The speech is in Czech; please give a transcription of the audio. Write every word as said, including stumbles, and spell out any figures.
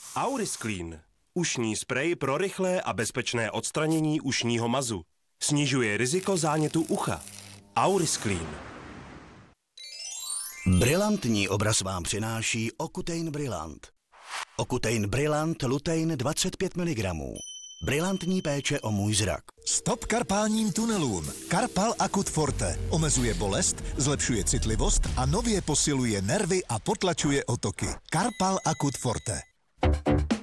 Aurisclean. Ušní sprej pro rychlé a bezpečné odstranění ušního mazu. Snižuje riziko zánětu ucha. Aurisclean. Brilantní obraz vám přináší Ocutein Brillant. Ocutein Brillant Lutein dvacet pět miligramů. Brilantní péče o můj zrak. Stop karpálním tunelům. Karpal Acute Forte omezuje bolest, zlepšuje citlivost a nově posiluje nervy a potlačuje otoky. Karpal Acute Forte.